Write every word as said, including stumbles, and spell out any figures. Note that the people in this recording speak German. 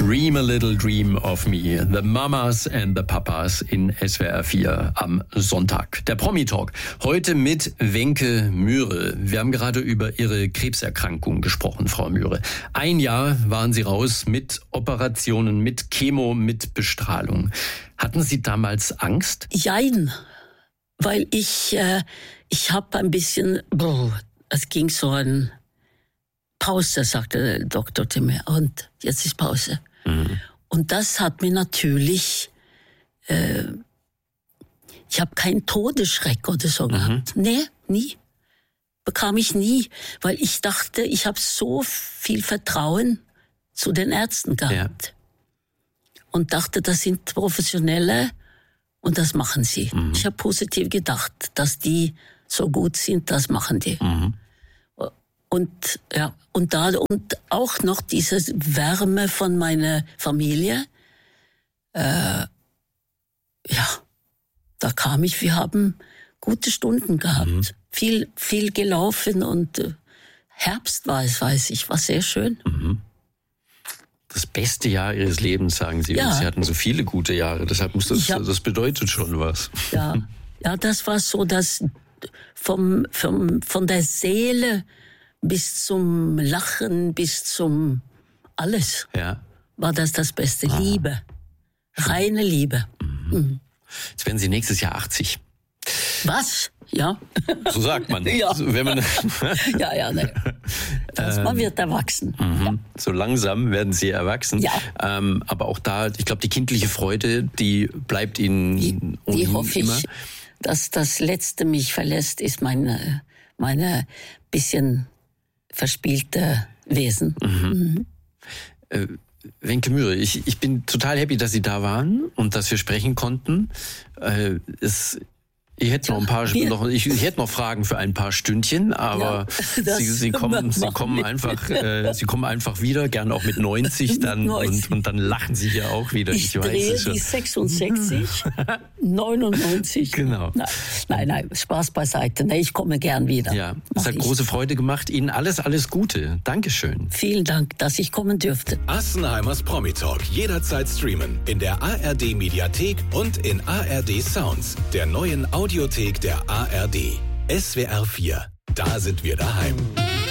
Dream a Little Dream of Me. The Mamas and the Papas in S W R vier am Sonntag. Der Promi-Talk. Heute mit Wenke Myhre. Wir haben gerade über Ihre Krebserkrankung gesprochen, Frau Myhre. Ein Jahr waren Sie raus mit Operationen, mit Chemo, mit Bestrahlung. Hatten Sie damals Angst? Jein, weil ich, äh, ich habe ein bisschen, boah, es ging so ein Pause, sagte der Doktor zu mir. Und jetzt ist Pause. Mhm. Und das hat mir natürlich, äh, ich habe keinen Todesschreck oder so mhm. gehabt. Nee, nie. Bekam ich nie, weil ich dachte, ich habe so viel Vertrauen zu den Ärzten gehabt. Ja. Und dachte, das sind Professionelle und das machen sie. Mhm. Ich habe positiv gedacht, dass die so gut sind, das machen die. Mhm. Und ja, und da und auch noch diese Wärme von meiner Familie. Äh, ja, da kam ich. Wir haben gute Stunden gehabt, mhm. viel viel gelaufen und äh, Herbst war es, weiß ich, war sehr schön. Mhm. Das beste Jahr Ihres Lebens, sagen Sie. Ja. Und Sie hatten so viele gute Jahre. Deshalb muss das, hab, das bedeutet schon was. Ja, ja, das war so, dass vom vom von der Seele bis zum Lachen, bis zum alles, ja. war das das Beste. Ah. Liebe. Reine Liebe. Mhm. Mhm. Jetzt werden Sie nächstes Jahr achtzig. Was? Ja. So sagt man. Ja, also, wenn man ja, ja. Ne. Das, man wird erwachsen. Mhm. Ja. So langsam werden Sie erwachsen. Ja. Ähm, aber auch da, ich glaube, die kindliche Freude, die bleibt Ihnen Die, die hoffe immer. ich, dass das Letzte mich verlässt, ist meine, meine bisschen verspielte Wesen. Mhm. Mhm. Äh, Wenke Myhre, ich, ich bin total happy, dass Sie da waren und dass wir sprechen konnten. Äh, es, ich hätte noch ein paar, noch, ich, ich hätte noch Fragen für ein paar Stündchen, aber ja, Sie, Sie kommen, Sie kommen einfach, äh, Sie kommen einfach wieder, gern auch mit neunzig dann mit neunzig. Und, und dann lachen Sie ja auch wieder. Ich, ich drehe weiß, die sechsundsechzig, neunundneunzig. Genau. Nein, nein, nein, Spaß beiseite. Nee, ich komme gern wieder. Ja, es hat ich. große Freude gemacht. Ihnen alles, alles Gute. Dankeschön. Vielen Dank, dass ich kommen dürfte. Assenheimers Promi-Talk jederzeit streamen in der A R D Mediathek und in A R D Sounds, der neuen Audiothek der A R D. S W R vier, da sind wir daheim.